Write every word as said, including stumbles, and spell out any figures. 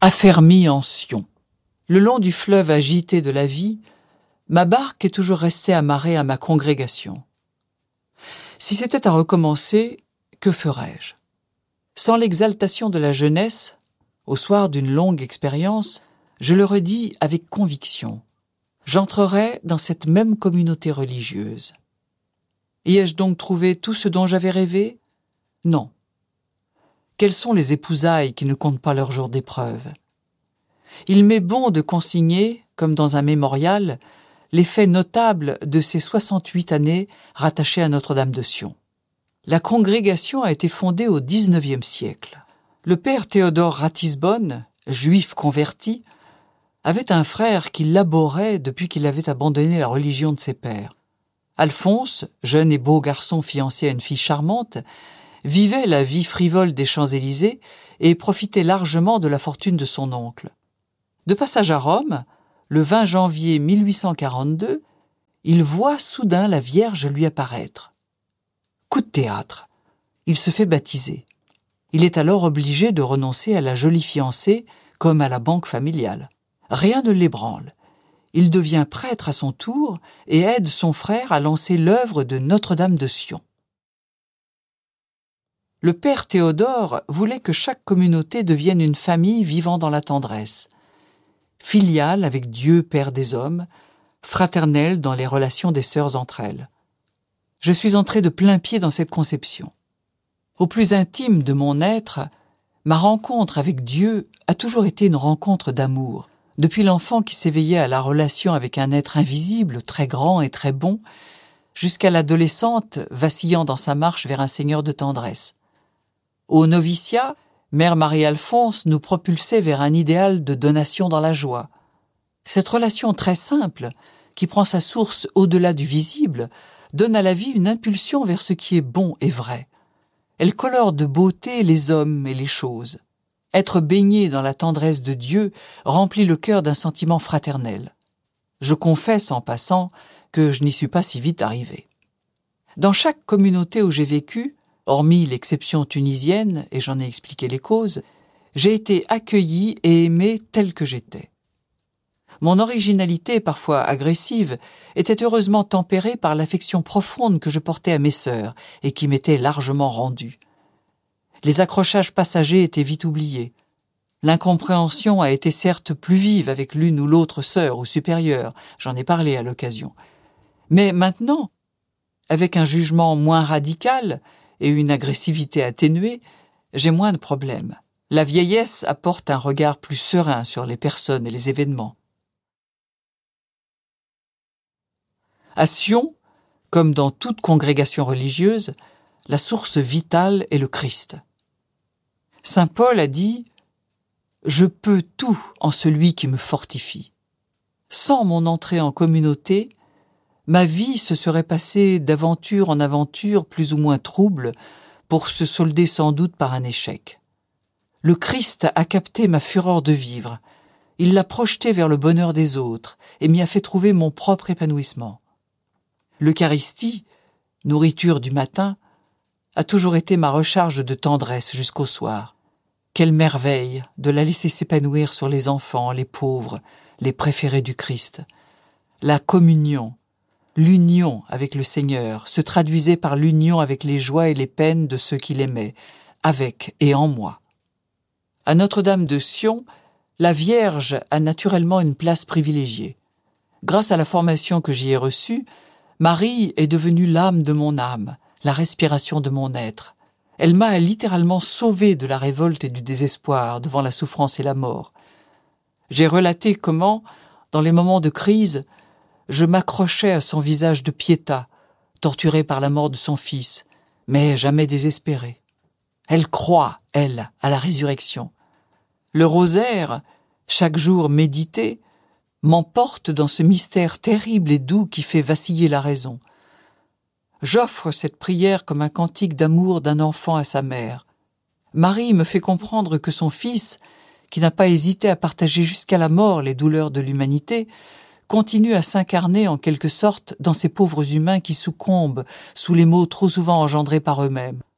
Affermi en Sion. Le long du fleuve agité de la vie, ma barque est toujours restée amarrée à ma congrégation. Si c'était à recommencer, que ferais-je? Sans l'exaltation de la jeunesse, au soir d'une longue expérience, je le redis avec conviction, j'entrerais dans cette même communauté religieuse. Y ai-je donc trouvé tout ce dont j'avais rêvé? Non. Quelles sont les épousailles qui ne comptent pas leur jour d'épreuve? Il m'est bon de consigner, comme dans un mémorial, les faits notables de ces soixante-huit années rattachées à Notre-Dame de Sion. La congrégation a été fondée au dix-neuvième siècle. Le père Théodore Ratisbonne, juif converti, avait un frère qui l'abhorrait depuis qu'il avait abandonné la religion de ses pères. Alphonse, jeune et beau garçon fiancé à une fille charmante, vivait la vie frivole des Champs-Élysées et profitait largement de la fortune de son oncle. De passage à Rome, le vingt janvier mille huit cent quarante-deux, il voit soudain la Vierge lui apparaître. Coup de théâtre, il se fait baptiser. Il est alors obligé de renoncer à la jolie fiancée comme à la banque familiale. Rien ne l'ébranle. Il devient prêtre à son tour et aide son frère à lancer l'œuvre de Notre-Dame de Sion. Le père Théodore voulait que chaque communauté devienne une famille vivant dans la tendresse, filiale avec Dieu Père des hommes, fraternelle dans les relations des sœurs entre elles. Je suis entré de plein pied dans cette conception. Au plus intime de mon être, ma rencontre avec Dieu a toujours été une rencontre d'amour. Depuis l'enfant qui s'éveillait à la relation avec un être invisible, très grand et très bon, jusqu'à l'adolescente vacillant dans sa marche vers un Seigneur de tendresse. Au noviciat, Mère Marie-Alphonse nous propulsait vers un idéal de donation dans la joie. Cette relation très simple, qui prend sa source au-delà du visible, donne à la vie une impulsion vers ce qui est bon et vrai. Elle colore de beauté les hommes et les choses. Être baigné dans la tendresse de Dieu remplit le cœur d'un sentiment fraternel. Je confesse en passant que je n'y suis pas si vite arrivé. Dans chaque communauté où j'ai vécu, hormis l'exception tunisienne, et j'en ai expliqué les causes, j'ai été accueilli et aimé tel que j'étais. Mon originalité, parfois agressive, était heureusement tempérée par l'affection profonde que je portais à mes sœurs et qui m'était largement rendue. Les accrochages passagers étaient vite oubliés. L'incompréhension a été certes plus vive avec l'une ou l'autre sœur ou supérieure, j'en ai parlé à l'occasion. Mais maintenant, avec un jugement moins radical et une agressivité atténuée, j'ai moins de problèmes. La vieillesse apporte un regard plus serein sur les personnes et les événements. À Sion, comme dans toute congrégation religieuse, la source vitale est le Christ. Saint Paul a dit « Je peux tout en celui qui me fortifie ». Sans mon entrée en communauté, ma vie se serait passée d'aventure en aventure plus ou moins trouble pour se solder sans doute par un échec. Le Christ a capté ma fureur de vivre, il l'a projetée vers le bonheur des autres et m'y a fait trouver mon propre épanouissement. L'Eucharistie, nourriture du matin, a toujours été ma recharge de tendresse jusqu'au soir. Quelle merveille de la laisser s'épanouir sur les enfants, les pauvres, les préférés du Christ. La communion, l'union avec le Seigneur se traduisait par l'union avec les joies et les peines de ceux qui l'aimaient, avec et en moi. À Notre-Dame de Sion, la Vierge a naturellement une place privilégiée. Grâce à la formation que j'y ai reçue, Marie est devenue l'âme de mon âme, la respiration de mon être. Elle m'a littéralement sauvé de la révolte et du désespoir devant la souffrance et la mort. J'ai relaté comment, dans les moments de crise, je m'accrochais à son visage de Piéta, torturée par la mort de son fils, mais jamais désespérée. Elle croit, elle, à la résurrection. Le rosaire, chaque jour médité, m'emporte dans ce mystère terrible et doux qui fait vaciller la raison. J'offre cette prière comme un cantique d'amour d'un enfant à sa mère. Marie me fait comprendre que son fils, qui n'a pas hésité à partager jusqu'à la mort les douleurs de l'humanité, continue à s'incarner en quelque sorte dans ces pauvres humains qui succombent sous les maux trop souvent engendrés par eux-mêmes.